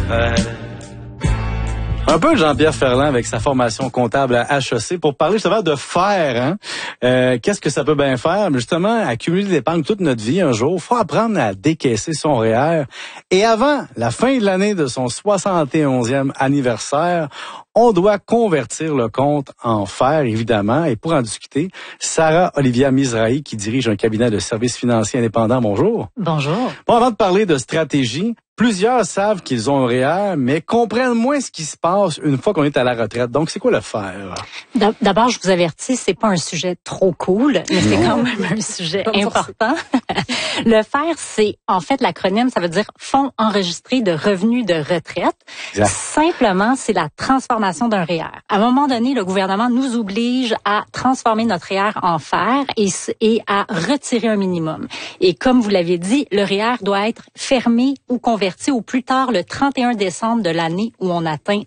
faire. Un peu Jean-Pierre Ferland avec sa formation comptable à HEC pour parler justement de faire. Qu'est-ce que ça peut bien faire? Justement, accumuler de l'épargne toute notre vie un jour. Faut apprendre à décaisser son REER. Et avant la fin de l'année de son 71e anniversaire, on doit convertir le compte en fer, évidemment. Et pour en discuter, Sarah Olivia Mizrahi, qui dirige un cabinet de services financiers indépendants. Bonjour. Bonjour. Bon, avant de parler de stratégie, plusieurs savent qu'ils ont un REER, mais comprennent moins ce qui se passe une fois qu'on est à la retraite. Donc, c'est quoi le fer? D'abord, je vous avertis, c'est pas un sujet trop cool, mais c'est quand même un sujet important. Le fer, c'est, en fait, l'acronyme, ça veut dire Fonds enregistré de revenus de retraite. Exact. Simplement, c'est la transformation d'un REER. À un moment donné, le gouvernement nous oblige à transformer notre REER en fer et à retirer un minimum. Et comme vous l'avez dit, le REER doit être fermé ou converti au plus tard le 31 décembre de l'année où on atteint